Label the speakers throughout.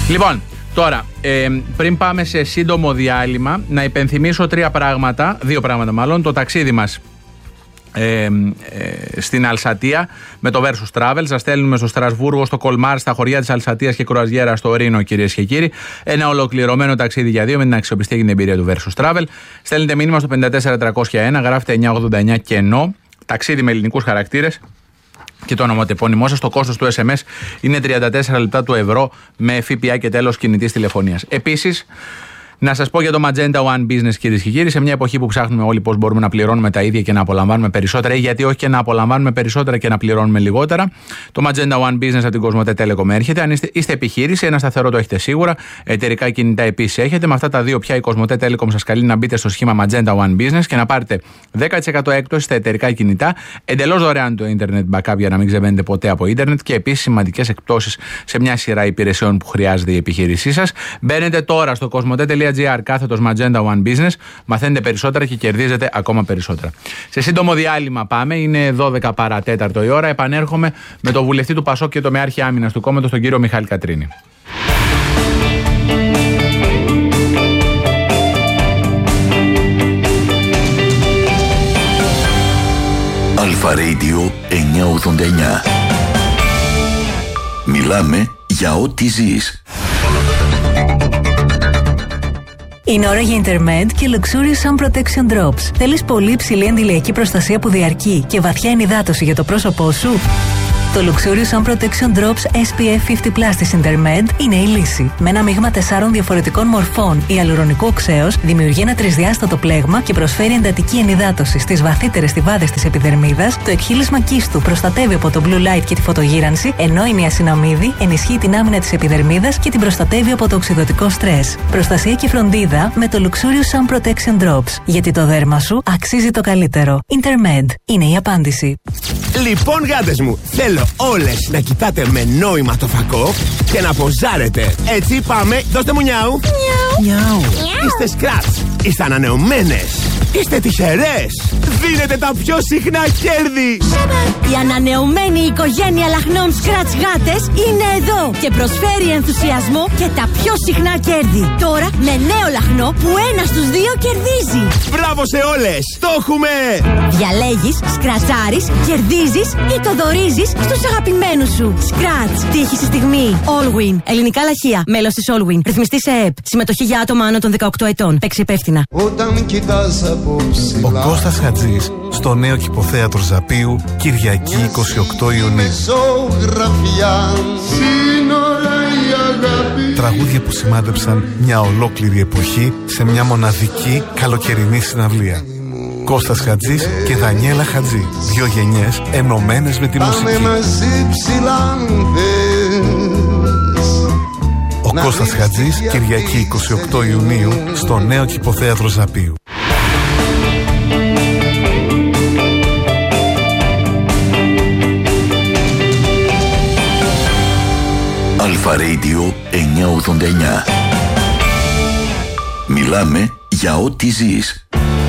Speaker 1: Λοιπόν, τώρα, πριν πάμε σε σύντομο διάλειμμα, να υπενθυμίσω δύο πράγματα μάλλον, το ταξίδι μας στην Αλσατία με το Versus Travel. Σας στέλνουμε στο Στρασβούργο, στο Κολμάρ, στα χωριά της Αλσατίας και κρουαζιέρα στο Ρήνο, κυρίες και κύριοι. Ένα ολοκληρωμένο ταξίδι για δύο με την αξιοπιστία και την εμπειρία του Versus Travel. Στέλνετε μήνυμα στο 54301, γράφετε 989 κενό, ταξίδι με ελληνικούς χαρακτήρες και το ονοματεπώνυμό σας. Το κόστος του SMS είναι 34 λεπτά του ευρώ με ΦΠΑ και τέλος κινητής τηλεφωνίας. Επίσης, να σας πω για το Magenta One Business, κυρίες και κύριοι, σε μια εποχή που ψάχνουμε όλοι πώς μπορούμε να πληρώνουμε τα ίδια και να απολαμβάνουμε περισσότερα, ή γιατί όχι και να απολαμβάνουμε περισσότερα και να πληρώνουμε λιγότερα, το Magenta One Business από την Κοσμοτέ Telecom έρχεται. Αν είστε επιχείρηση, ένα σταθερό το έχετε σίγουρα, εταιρικά κινητά επίσης έχετε. Με αυτά τα δύο πια η Κοσμοτέ Telecom σας καλεί να μπείτε στο σχήμα Magenta One Business και να πάρετε 10% έκπτωση στα εταιρικά κινητά, εντελώς δωρεάν το Internet Backup για να μην ξεβαίνετε ποτέ από Ιντερνετ και επίσης σημαντικές εκπτώσεις σε μια σειρά υπηρεσιών που χρειάζεται η επιχείρησή σας. Μπαίνετε τώρα στο κοσμοτέ.gr κάθετος Magenta One Business, μαθαίνετε περισσότερα και κερδίζετε ακόμα περισσότερα. Σε σύντομο διάλειμμα πάμε, είναι 12 παρατέταρτο η ώρα. Επανέρχομαι με το βουλευτή του Πασόκ και το μεάρχη άμυνας του κόμματος, τον κύριο Μιχάλη Κατρίνη.
Speaker 2: Αλφα Radio 989. Μιλάμε για ό,τι ζεις.
Speaker 3: Είναι ώρα για Intermed και Luxurious Sun Protection Drops. Θέλεις πολύ υψηλή αντιλιακή προστασία που διαρκεί και βαθιά ενυδάτωση για το πρόσωπό σου? Το Luxurious Sun Protection Drops SPF 50+ της Intermed είναι η λύση. Με ένα μείγμα 4 διαφορετικών μορφών, ιαλουρονικό οξέως δημιουργεί ένα τρισδιάστατο πλέγμα και προσφέρει εντατική ενυδάτωση στις βαθύτερες στιβάδες της επιδερμίδας. Το εκχύλισμα κίστου προστατεύει από το blue light και τη φωτογύρανση, ενώ η νιασιναμίδη ενισχύει την άμυνα της επιδερμίδας και την προστατεύει από το οξυδωτικό στρες. Προστασία και φροντίδα με το Luxurious Sun Protection Drops. Γιατί το δέρμα σου αξίζει το καλύτερο. Intermed είναι η απάντηση.
Speaker 4: Λοιπόν, γάτες μου, θέλω όλες να κοιτάτε με νόημα το φακό και να ποζάρετε. Έτσι πάμε, δώστε μου νιάου. Νιάου. Είστε σκράτς, είστε ανανεωμένες, είστε τυχερές. Δίνετε τα πιο συχνά κέρδη.
Speaker 5: Η ανανεωμένη οικογένεια λαχνών σκράτς γάτες είναι εδώ και προσφέρει ενθουσιασμό και τα πιο συχνά κέρδη. Τώρα με νέο λαχνό που ένα στους δύο κερδίζει.
Speaker 4: Μπράβο σε όλες, το έχουμε.
Speaker 5: Διαλέγεις, σκρατσάρεις, κερδίζεις ή το δωρίζεις στους αγαπημένους σου. Σκράτς, τύχη στη στιγμή. Allwin, ελληνικά λαχεία, μέλος της Allwin. Ρυθμιστή σε ΕΕΠ. Συμμετοχή για άτομα άνω των 18 ετών. Παίξει υπεύθυνα.
Speaker 6: Ο Κώστας Χατζής στο νέο κηποθέατρο Ζαπίου, Κυριακή 28 Ιουνίου. Τραγούδια που σημάδεψαν μια ολόκληρη εποχή σε μια μοναδική καλοκαιρινή συναυλία. Κώστας Χατζής και Δανιέλα Χατζή. Δύο γενιές ενωμένες με τη μουσική. Ο Κώστας Χατζής, Κυριακή 28 Ιουνίου στο νέο κηποθέατρο Ζαπίου.
Speaker 2: Αλφα Radio 989. Μιλάμε για ό,τι ζεις.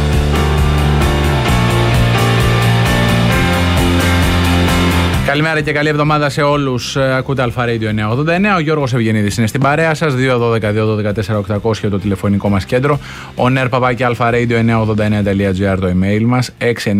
Speaker 1: Καλημέρα και καλή εβδομάδα σε όλους. Ακούτε Αλφα Radio 989. Ο Γιώργος Ευγενίδης είναι στην παρέα σας. 212-212-4800 το τηλεφωνικό μας κέντρο. Ο ner@alfaradio989.gr το email μας.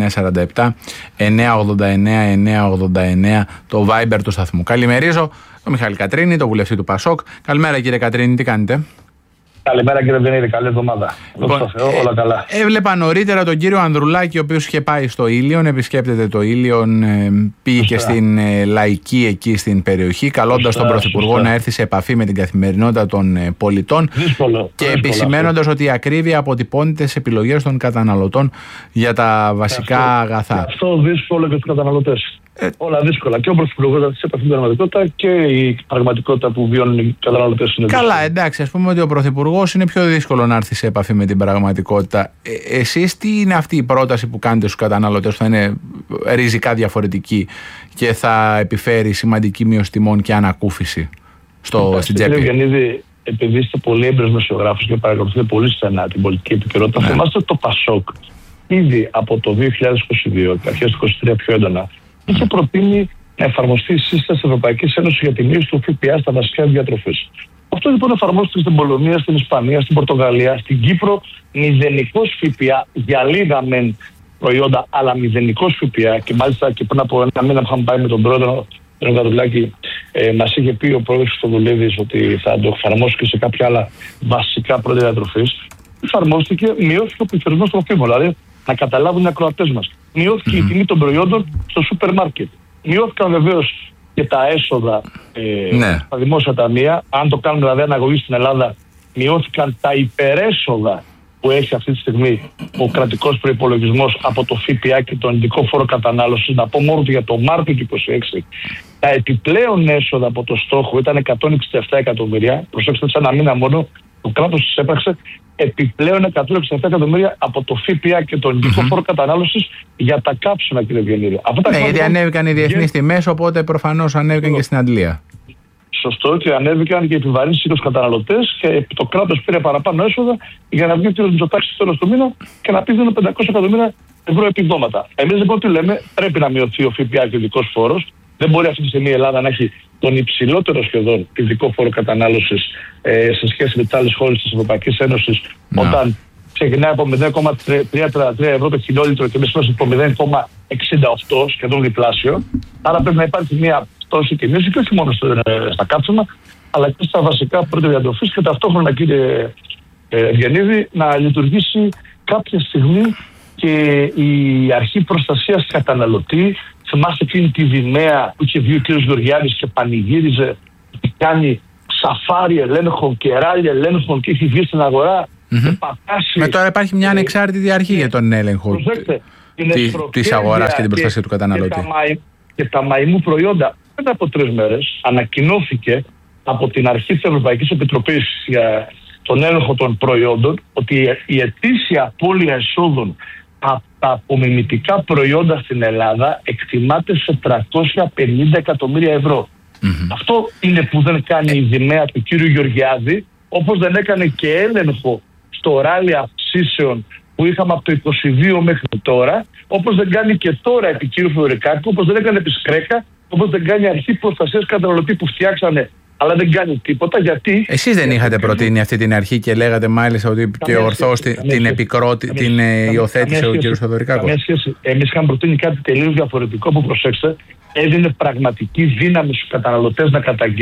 Speaker 1: 6947-989-989 το Viber του σταθμού. Καλημερίζω τον Μιχάλη Κατρίνη, τον βουλευτή του Πασόκ. Καλημέρα κύριε Κατρίνη, τι κάνετε?
Speaker 7: Καλημέρα κύριε Ευγενίδη, καλή εβδομάδα.
Speaker 1: Λοιπόν,
Speaker 7: όλα καλά.
Speaker 1: Έβλεπα νωρίτερα τον κύριο Ανδρουλάκη, ο οποίος είχε πάει στο Ήλιον, επισκέπτεται το Ήλιον, πήγε και στην Λαϊκή εκεί στην περιοχή, καλώντας τον Πρωθυπουργό να έρθει σε επαφή με την καθημερινότητα των πολιτών και επισημένοντας ότι η ακρίβεια αποτυπώνεται σε επιλογές των καταναλωτών για τα βασικά αγαθά.
Speaker 7: Αυτό δύσκολο και στους καταναλωτές. Όλα δύσκολα. Και ο Πρωθυπουργός θα σε επαφή με την πραγματικότητα και η πραγματικότητα που βιώνουν οι καταναλωτές είναι δύσκολα.
Speaker 1: Καλά, εντάξει, ας πούμε ότι ο Πρωθυπουργός είναι πιο δύσκολο να έρθει σε επαφή με την πραγματικότητα. Εσείς τι είναι αυτή η πρόταση που κάνετε στους καταναλωτές που θα είναι ριζικά διαφορετική και θα επιφέρει σημαντική μείωση τιμών και ανακούφιση στην τσέπη?
Speaker 7: Κύριε Ευγενίδη, επειδή είστε πολύ έμπειρος μεσογράφος και παρακολουθείτε πολύ στενά την πολιτική επικαιρότητα, θυμάστε το Πασόκ ήδη από το 2022 και αρχές του 2023 πιο έντονα είχε προτείνει να εφαρμοστεί η σύσταση της Ευρωπαϊκής Ένωσης για τη μείωση του ΦΠΑ στα βασικά διατροφής. Αυτό λοιπόν εφαρμόστηκε στην Πολωνία, στην Ισπανία, στην Πορτογαλία, στην Κύπρο. Μηδενικός ΦΠΑ για λίγα μεν προϊόντα, αλλά μηδενικός ΦΠΑ. Και μάλιστα και πριν από ένα μήνα που είχαμε πάει με τον πρόεδρο, τον Κατουλάκη, μας είχε πει ο πρόεδρος Χριστοδουλίδης ότι θα το εφαρμόσει και σε κάποια άλλα βασικά πρότυπα διατροφής. Εφαρμόστηκε, μειώθηκε ο πληθωρισμός τροφίμων. Δηλαδή, να καταλάβουν οι ακροατές μας. Μειώθηκε η τιμή των προϊόντων στο σούπερ μάρκετ. Μειώθηκαν βεβαίως και τα έσοδα στα δημόσια ταμεία. Αν το κάνουμε δηλαδή αναγωγή στην Ελλάδα, μειώθηκαν τα υπερέσοδα που έχει αυτή τη στιγμή ο κρατικός προϋπολογισμός από το ΦΠΑ και τον ειδικό φόρο κατανάλωσης. Να πω μόνο ότι για το Μάρτιο του 2026 τα επιπλέον έσοδα από το στόχο ήταν 167 εκατομμύρια. Προσέξτε, σε ένα μήνα μόνο το κράτος της έπραξε επιπλέον 167 εκατομμύρια από το ΦΠΑ και τον ειδικό φόρο κατανάλωσης για τα κάψιμα, κύριε Βιονίδη.
Speaker 1: Γιατί ανέβηκαν οι διεθνείς τιμές, οπότε προφανώς ανέβηκαν και στην αντλία.
Speaker 7: Σωστό, και ανέβηκαν και επιβαρύνσεις στους καταναλωτές και το κράτος πήρε παραπάνω έσοδα για να βγει ο κ. Μητσοτάκης στο τέλος του μήνα και να πει δίνω 500 εκατομμύρια ευρώ επιδόματα. Εμείς λοιπόν τι λέμε, πρέπει να μειωθεί ο ΦΠΑ και ο ειδικός φόρος. Δεν μπορεί αυτή τη στιγμή η Ελλάδα να έχει τον υψηλότερο σχεδόν ειδικό φόρο κατανάλωσης σε σχέση με τις άλλες χώρες της Ευρωπαϊκής Ένωσης, όταν ξεκινάει από 0,333 ευρώ το χιλιόλιτρο και μέσα από 0,68, σχεδόν διπλάσιο. Άρα πρέπει να υπάρχει μια πτώση τιμής και όχι μόνο στα κάψιμα, αλλά και στα βασικά πρώτα διατροφής και ταυτόχρονα, κύριε Ευγενίδη, να λειτουργήσει κάποια στιγμή και η αρχή προστασίας καταναλωτή. Θυμάστε εκείνη τη Δημαία που είχε βγει ο κ. Γεωργιάδης και πανηγύριζε ότι κάνει σαφάρι ελέγχων και ράλι ελέγχων και έχει βγει στην αγορά και πατάσει.
Speaker 1: Τώρα υπάρχει μια ανεξάρτητη αρχή για τον έλεγχο της αγοράς και την προστασία του καταναλωτή.
Speaker 7: Και τα μαϊμού προϊόντα, μετά από 3 μέρες, ανακοινώθηκε από την αρχή της Ευρωπαϊκής Επιτροπής για τον έλεγχο των προϊόντων ότι η ετήσια απώλεια εσόδων από τα απομιμητικά προϊόντα στην Ελλάδα εκτιμάται σε 350 εκατομμύρια ευρώ. Αυτό είναι που δεν κάνει η Δημαία του κύριου Γεωργιάδη, όπως δεν έκανε και έλεγχο στο ράλι αυξήσεων που είχαμε από το 22 μέχρι τώρα, όπως δεν κάνει και τώρα επί κύριου Φεωρικάκου, όπως δεν έκανε επί Σκρέκα, όπως δεν κάνει αρχή προστασίας καταναλωτή που φτιάξανε, αλλά δεν κάνει τίποτα. Γιατί
Speaker 1: εσείς δεν είχατε προτείνει αυτή την αρχή και λέγατε μάλιστα ότι και ορθώς την υιοθέτησε ο κ. Θεοδωρικάκος?
Speaker 7: Καμία σχέση. Εμείς είχαμε προτείνει κάτι τελείως διαφορετικό που, προσέξτε, έδινε πραγματική δύναμη στους καταναλωτές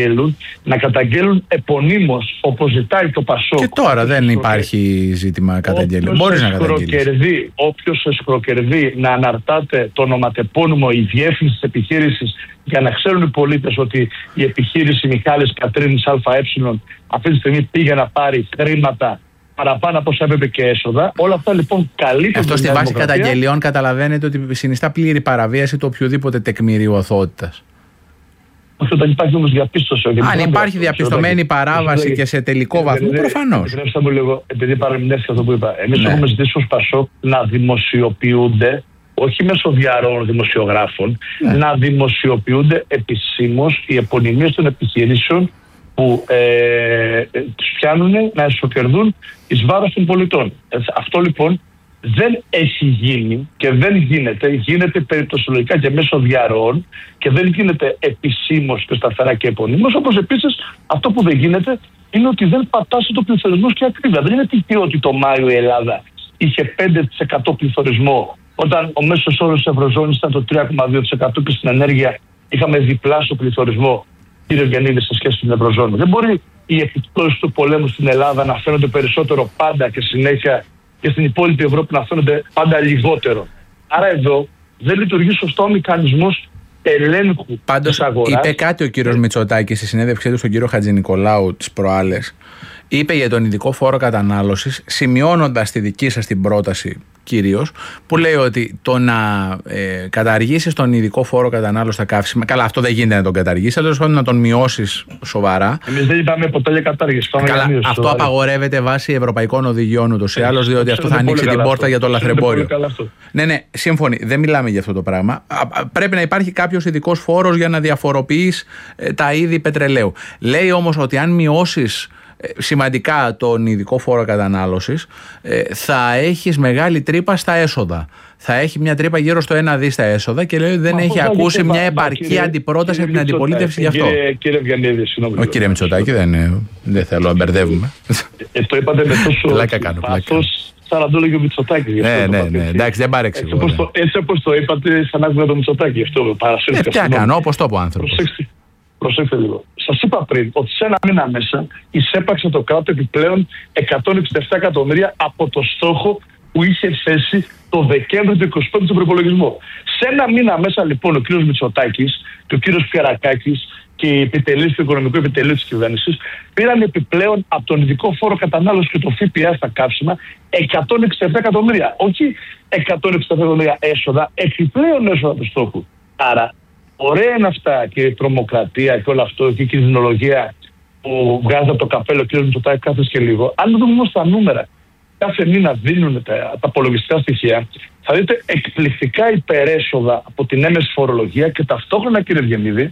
Speaker 7: να καταγγέλουν επωνύμως, όπως ζητάει το ΠΑΣΟΚ.
Speaker 1: Και τώρα δεν υπάρχει ζήτημα καταγγέλων. Μπορείς να καταγγείλεις.
Speaker 7: Όποιος εσχροκερδεί να αναρτάται το ονοματεπώνυμο, η διεύθυνση της επιχείρησης, για να ξέρουν οι πολίτες ότι η επιχείρηση Μιχάλης Κατρίνης ΑΕ αυτή τη στιγμή πήγε να πάρει χρήματα παραπάνω από όσα έπρεπε και έσοδα. Όλα αυτά λοιπόν καλύπτουν.
Speaker 1: Αυτό στη βάση καταγγελιών καταλαβαίνετε ότι συνιστά πλήρη παραβίαση του οποιοδήποτε τεκμηρίου αθωότητας.
Speaker 7: Όχι, όταν υπάρχει όμως διαπίστωση.
Speaker 1: Αν υπάρχει διαπιστωμένη παράβαση και σε τελικό βαθμό, προφανώς.
Speaker 7: Επιτρέψτε μου λίγο, επειδή παρεμηνεύτηκε αυτό που είπα. Εμείς έχουμε ζητήσει ως ΠΑΣΟΚ να δημοσιοποιούνται, όχι μέσω διαρροών δημοσιογράφων, να δημοσιοποιούνται επισήμως οι επωνυμίες των επιχειρήσεων που τους πιάνουν να εσωκερδούν εις βάρος των πολιτών. Αυτό λοιπόν δεν έχει γίνει και δεν γίνεται. Γίνεται περιπτωσιολογικά και μέσω διαρροών και δεν γίνεται επισήμως και σταθερά και επωνύμως. Όπως επίσης αυτό που δεν γίνεται είναι ότι δεν πατάσει το πληθωρισμό και ακρίβεια. Δεν είναι τυχαίο ότι το Μάιο η Ελλάδα είχε 5% πληθωρισμό, όταν ο μέσος όρος της Ευρωζώνης ήταν το 3,2% και στην ενέργεια είχαμε διπλάσιο πληθωρισμό, κύριε Ευγενίδη, σε σχέση με την Ευρωζώνη. Δεν μπορεί οι επιπτώσεις του πολέμου στην Ελλάδα να φαίνονται περισσότερο πάντα και συνέχεια και στην υπόλοιπη Ευρώπη να φαίνονται πάντα λιγότερο. Άρα εδώ δεν λειτουργεί σωστό ο μηχανισμός ελέγχου της αγοράς.
Speaker 1: Είπε κάτι ο κύριος Μητσοτάκης στη συνέντευξή του στον κύριο Χατζηνικολάου τις προάλλες. Είπε για τον ειδικό φόρο κατανάλωσης, σημειώνοντας τη δική σας την πρόταση κυρίως, που λέει ότι το να καταργήσεις τον ειδικό φόρο κατανάλωσης στα καύσιμα, καλά, αυτό δεν γίνεται να τον καταργήσεις, αλλά τέλος πάντων να τον μειώσεις σοβαρά.
Speaker 7: Εμείς δεν είπαμε ποτέ για κατάργηση.
Speaker 1: Καλά, αυτό απαγορεύεται βάσει ευρωπαϊκών οδηγιών ούτως ή άλλως, διότι αυτό θα ανοίξει την πόρτα για το λαθρεμπόριο. Ναι, σύμφωνοι, δεν μιλάμε για αυτό το πράγμα. Πρέπει να υπάρχει κάποιος ειδικός φόρος για να διαφοροποιείς τα είδη πετρελαίου. Λέει όμως ότι αν μειώσεις σημαντικά τον ειδικό φόρο κατανάλωσης, θα έχεις μεγάλη τρύπα στα έσοδα. Θα έχει μια τρύπα γύρω στο 1 δι στα έσοδα και λέει ότι δεν έχει ακούσει μια επαρκή αντιπρόταση από την αντιπολίτευση γι' αυτό.
Speaker 7: Κύριε Ευγενίδη, συγγνώμη.
Speaker 1: Κύριε Μητσοτάκη, δεν θέλω να μπερδεύουμε.
Speaker 7: Το είπατε με τόσο πάθος, σαν να το έλεγε ο Μητσοτάκης.
Speaker 1: Ναι, εντάξει, δεν παρεξηγώ.
Speaker 7: Έτσι όπως το είπατε, σαν να άκουγα το Μητσοτάκη. Αυτό παρασύρθηκα.
Speaker 1: Τι κάνω, όπως το είπε ο άνθρωπος.
Speaker 7: Προσέξτε λίγο. Σας είπα πριν ότι σε ένα μήνα μέσα εισέπαξε το κράτος επιπλέον 167 εκατομμύρια από το στόχο που είχε θέσει το Δεκέμβριο του 2025 στον προπολογισμό. Σε ένα μήνα μέσα λοιπόν ο κύριος Μητσοτάκης και ο κύριος Πιερακάκης και οι επιτελείς του οικονομικού επιτελείου της κυβέρνησης πήραν επιπλέον από τον ειδικό φόρο κατανάλωση και το ΦΠΑ στα καύσιμα 167 εκατομμύρια. Όχι 167 εκατομμύρια έσοδα, επιπλέον έσοδα του στόχου. Άρα, ωραία είναι αυτά και η τρομοκρατία και όλο αυτό και η κινδυνολογία που βγάζει από το καπέλο ο κ. Μητσοτάκη κάθε και λίγο. Αν δούμε όμως τα νούμερα, κάθε μήνα δίνουν τα απολογιστικά στοιχεία, θα δείτε εκπληκτικά υπερέσοδα από την έμεση φορολογία και ταυτόχρονα, κύριε Ευγενίδη,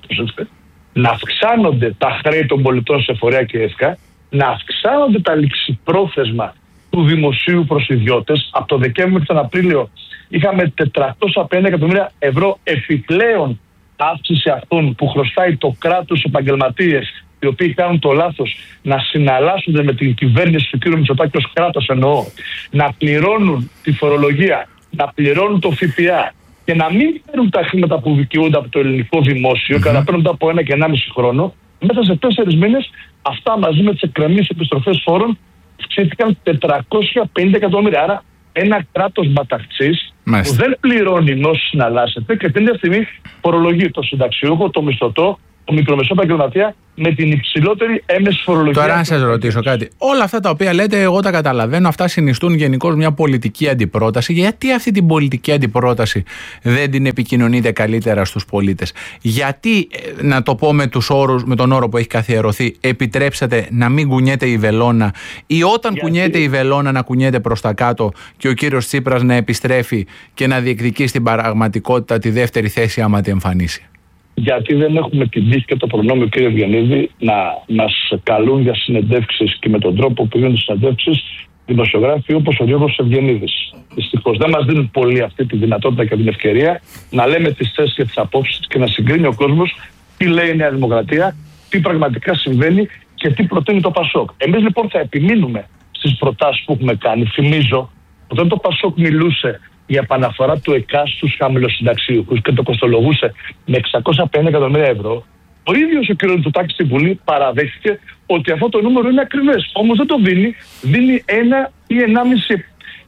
Speaker 7: να αυξάνονται τα χρέη των πολιτών σε φορέα και ΕΦΚΑ, να αυξάνονται τα ληξιπρόθεσμα του δημοσίου προς ιδιώτες. Από το Δεκέμβριο και τον Απρίλιο είχαμε 450 εκατομμύρια ευρώ επιπλέον αύξηση αυτών που χρωστάει το κράτος επαγγελματίες, οι οποίοι κάνουν το λάθος να συναλλάσσονται με την κυβέρνηση του κ. Μητσοτάκη ως κράτος, εννοώ, να πληρώνουν τη φορολογία, να πληρώνουν το ΦΠΑ και να μην παίρνουν τα χρήματα που δικαιούνται από το ελληνικό δημόσιο, καταπαίρνοντα από 1 και 1,5 χρόνο. Μέσα σε 4 μήνες αυτά μαζί με τις εκκρεμείς επιστροφές φόρων αυξήθηκαν 450 εκατομμύρια. Άρα ένα κράτος μπαταχτσής που δεν πληρώνει ενώ συναλλάσσεται και την ίδια στιγμή φορολογεί το συνταξιούχο, το μισθωτό, το μικρομεσαίο επαγγελματία με την υψηλότερη έμεση φορολογία.
Speaker 1: Τώρα να σας ρωτήσω κάτι. Όλα αυτά τα οποία λέτε, εγώ τα καταλαβαίνω, αυτά συνιστούν γενικώς μια πολιτική αντιπρόταση. Γιατί αυτή την πολιτική αντιπρόταση δεν την επικοινωνείτε καλύτερα στους πολίτες? Γιατί, να το πω με τους όρους, με τον όρο που έχει καθιερωθεί, επιτρέψατε να μην κουνιέται η βελόνα, ή όταν κουνιέται η βελόνα να κουνιέται προς τα κάτω και ο κύριος Τσίπρας να επιστρέφει και να διεκδικεί στην πραγματικότητα τη δεύτερη θέση άμα τη εμφανίσει?
Speaker 7: Γιατί δεν έχουμε την τύχη και το προνόμιο, κύριε Ευγενίδη, να μας καλούν για συνεντεύξεις και με τον τρόπο που γίνονται συνεντεύξεις δημοσιογράφοι όπως ο Γιώργος Ευγενίδης. Δυστυχώς δεν μας δίνουν πολύ αυτή τη δυνατότητα και την ευκαιρία να λέμε τις θέσεις και τις απόψεις και να συγκρίνει ο κόσμος τι λέει η Νέα Δημοκρατία, τι πραγματικά συμβαίνει και τι προτείνει το ΠΑΣΟΚ. Εμείς λοιπόν θα επιμείνουμε στις προτάσεις που έχουμε κάνει. Θυμίζω, όταν το ΠΑΣΟΚ μιλούσε η επαναφορά του ΕΚΑ στους χαμηλοσυνταξιούχους και το κοστολογούσε με 650 εκατομμύρια ευρώ, ο ίδιος ο κ. Μητσοτάκης στη Βουλή παραδέχθηκε ότι αυτό το νούμερο είναι ακριβές. Όμως δεν το δίνει, δίνει 1 ή 1,5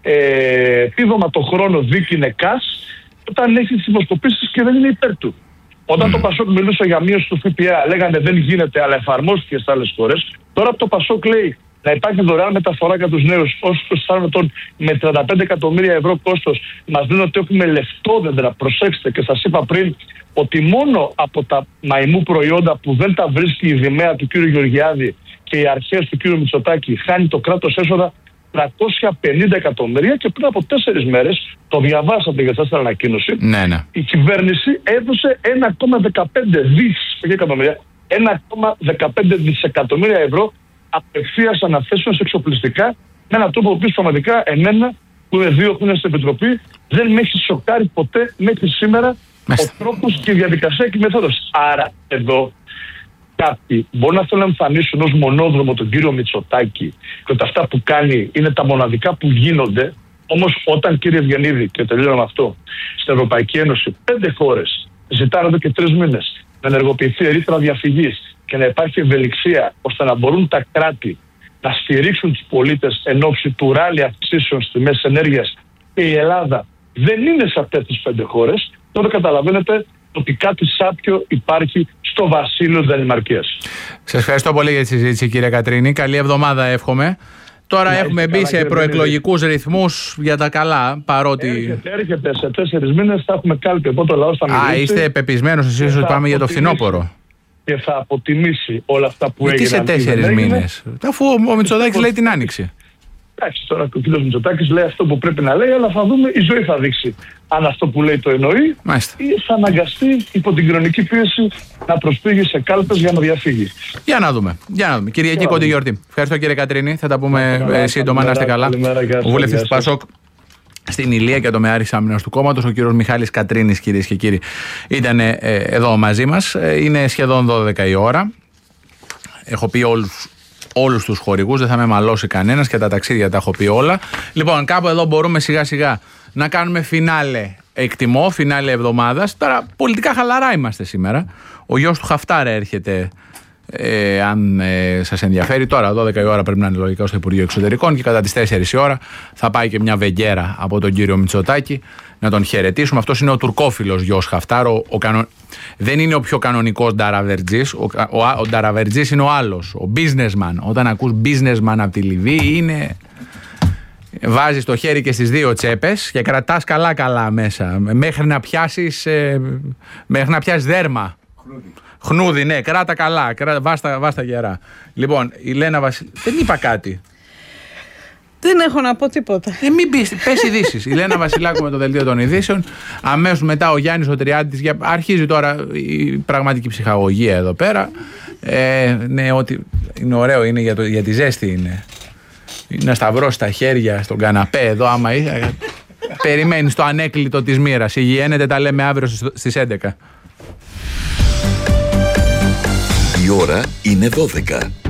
Speaker 7: επίδομα το χρόνο δίκην ΕΚΑΣ όταν έχει τις δημοσκοπήσεις και δεν είναι υπέρ του. Όταν το ΠΑΣΟΚ μιλούσε για μείωση του ΦΠΑ, λέγανε δεν γίνεται, αλλά εφαρμόστηκε σε άλλες χώρες. Τώρα το ΠΑΣΟΚ λέει να υπάρχει δωρεάν μεταφορά για τους νέους όσους 24 ετών με 35 εκατομμύρια ευρώ κόστος. Μας λένε ότι έχουμε λεφτόδεντρα. Προσέξτε, και σας είπα πριν ότι μόνο από τα μαϊμού προϊόντα που δεν τα βρίσκει η Δημαία του κ. Γεωργιάδη και οι αρχές του κ. Μητσοτάκη, χάνει το κράτος έσοδα 350 εκατομμύρια και πριν από 4 μέρες, το διαβάσατε για σας την ανακοίνωση, η κυβέρνηση έδωσε 1,15 δισεκατομμύρια ευρώ απευθείας αναθέσεων σε εξοπλιστικά με έναν τρόπο που πραγματικά εμένα που είναι 2 χρόνια στην Επιτροπή δεν με έχει σοκάρει ποτέ μέχρι σήμερα ο τρόπος και η διαδικασία και η μεθόδος. Άρα εδώ κάποιοι μπορεί να θέλουν να εμφανίσουν ως μονόδρομο τον κύριο Μητσοτάκη και ότι αυτά που κάνει είναι τα μοναδικά που γίνονται. Όμως όταν, κύριε Ευγενίδη, και τελειώνω με αυτό, στην Ευρωπαϊκή Ένωση 5 χώρες ζητάνε εδώ και 3 μήνες να ενεργοποιηθεί ρήτρα διαφυγής και να υπάρχει ευελιξία ώστε να μπορούν τα κράτη να στηρίξουν τους πολίτες εν ώψη του ράλι αυξήσεων στις τιμές ενέργειας και η Ελλάδα δεν είναι σε αυτές τις 5 χώρες, τότε καταλαβαίνετε ότι κάτι σάπιο υπάρχει στο βασίλειο της Δανημαρκίας.
Speaker 1: Σας ευχαριστώ πολύ για τη συζήτηση, κύριε Κατρίνη. Καλή εβδομάδα εύχομαι. Τώρα έχουμε μπει σε προεκλογικούς ρυθμούς για τα καλά, παρότι...
Speaker 7: Έρχεται σε 4 μήνες, θα έχουμε κάλπη από το λαό στα μιλήσει.
Speaker 1: Είστε πεπισμένος εσείς ότι πάμε για το φθινόπωρο?
Speaker 7: Και θα αποτιμήσει όλα αυτά που έγιναν.
Speaker 1: Γιατί σε 4 μήνες, αφού ο Μητσοτάκης λέει την Άνοιξη.
Speaker 7: Εντάξει, τώρα ο κ. Μητσοτάκης λέει αυτό που πρέπει να λέει, αλλά θα δούμε, η ζωή θα δείξει αν αυτό που λέει το εννοεί.
Speaker 1: Μάλιστα.
Speaker 7: Ή θα αναγκαστεί υπό την κοινωνική πίεση να προσφύγει σε κάλπες για να διαφύγει.
Speaker 1: Για να δούμε. Κυριακή κοντή γιορτή. Ευχαριστώ κύριε Κατρίνη. Θα τα πούμε σύντομα. Να είστε καλά. Ο βουλευτής του ΠΑΣΟΚ στην Ηλία και το Μεάρης Άμυνας του κόμματος, ο κύριος Μιχάλης Κατρίνης, κυρίες και κύριοι, ήταν εδώ μαζί μας. Είναι σχεδόν 12 η ώρα. Έχω πει όλους τους χορηγούς, δεν θα με μαλώσει κανένας και τα ταξίδια τα έχω πει όλα. Λοιπόν, κάπου εδώ μπορούμε σιγά σιγά να κάνουμε φινάλε, εκτιμώ, φινάλε εβδομάδας. Τώρα πολιτικά χαλαρά είμαστε σήμερα. Ο γιος του Χαφτάρα έρχεται, αν σας ενδιαφέρει, τώρα 12 η ώρα πρέπει να είναι λογικά στο Υπουργείο Εξωτερικών και κατά τις 4 η ώρα θα πάει και μια βεγγέρα από τον κύριο Μητσοτάκη να τον χαιρετήσουμε. Αυτός είναι ο τουρκόφιλος γιος Χαφτάρο. Δεν είναι ο πιο κανονικός Νταραβερτζής. Ο Νταραβερτζής είναι ο άλλος, ο businessman. Όταν ακούς businessman από τη Λιβύη, είναι... Βάζεις το χέρι και στις δύο τσέπες και κρατάς καλά μέσα μέχρι να πιάσεις δέρμα. Χνούδι, ναι, κράτα καλά, βάστα γερά. Λοιπόν, η Λένα Βασιλάκου. Δεν είπα κάτι.
Speaker 8: Δεν έχω να πω τίποτα.
Speaker 1: Μην πες ειδήσεις. Η Λένα Βασιλάκου με το δελτίο των ειδήσεων. Αμέσως μετά ο Γιάννης ο Τριάντης. Αρχίζει τώρα η πραγματική ψυχαγωγία εδώ πέρα. Ναι, ότι είναι ωραίο, είναι για τη ζέστη είναι. Να σταυρώσει τα χέρια στον καναπέ εδώ, άμα περιμένεις το ανέκλητο της μοίρας. Υγιένεται, τα λέμε αύριο στις 11.
Speaker 2: Η ώρα είναι 12.